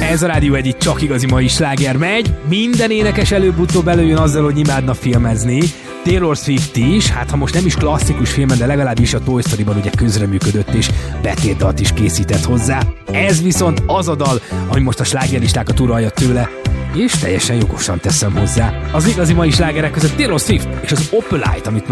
Ez a Rádió Egy, itt csak igazi mai sláger megy. Minden énekes előbb-utóbb előjön azzal, hogy imádna filmezni. Taylor Swift is, hát ha most nem is klasszikus filmen, de legalábbis a Toy Story-ban ugye közreműködött és betétdalt is készített hozzá. Ez viszont az a dal, ami most a slágerlistákat uralja tőle, és teljesen jogosan teszem hozzá. Az igazi mai slágerek között Taylor Swift és az Opalite, amit